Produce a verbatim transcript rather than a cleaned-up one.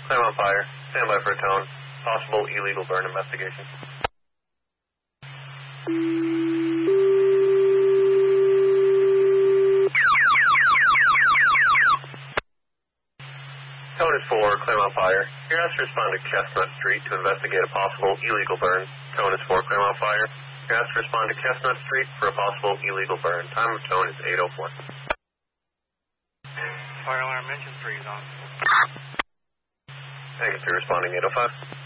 Claremont Fire. Stand by for a tone. Possible illegal burn investigation. Tone is four, Claremont Fire. You're asked to respond to Chestnut Street to investigate a possible illegal burn. Tone is four, Claremont Fire. You're asked to respond to Chestnut Street for a possible illegal burn. Time of tone is eight oh four. Fire alarm engine three is on. Thank you for responding, eight oh five.